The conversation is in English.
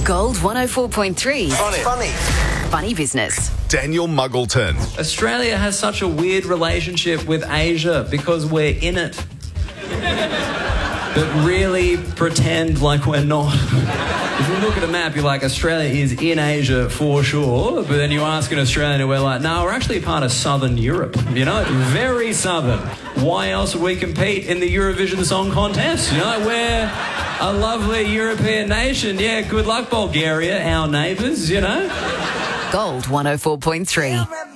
Gold 104.3. Funny. Funny business. Daniel Muggleton. Australia has such a weird relationship with Asia because we're in it. But really pretend like we're not. If you look at a map, you're like, Australia is in Asia for sure, but then you ask an Australian and we're like, no, we're actually part of southern Europe, you know, very southern. Why else would we compete in the Eurovision Song Contest? You know, we're a lovely European nation. Yeah, good luck, Bulgaria, our neighbours, you know. Gold 104.3.